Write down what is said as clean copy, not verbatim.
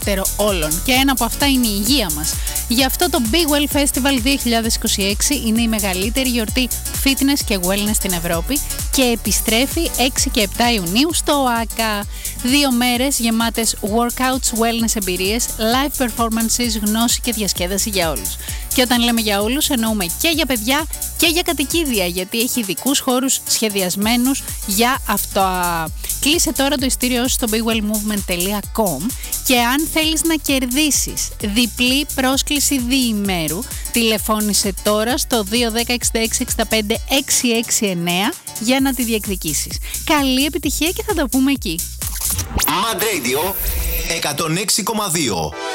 σημαντικότερο όλων. Και ένα από αυτά είναι η υγεία μας. Γι' αυτό το Be Well Festival 2026 είναι η μεγαλύτερη γιορτή fitness και wellness στην Ευρώπη και επιστρέφει 6 και 7 Ιουνίου στο ΟΑΚΑ. 2 μέρες γεμάτες workouts, wellness εμπειρίες, live performances, γνώση και διασκέδαση για όλους. Και όταν λέμε για όλους εννοούμε και για παιδιά και για κατοικίδια, γιατί έχει ειδικούς χώρους σχεδιασμένους για αυτά. Κλείσε τώρα το ειστήριό σου στο bewellmovement.com και αν θέλεις να κερδίσεις διπλή πρόσκληση διημέρου, τηλεφώνησε τώρα στο 210 66 65 669 για να τη διεκδικήσεις. Καλή επιτυχία και θα τα πούμε εκεί. Mad Radio 106,2.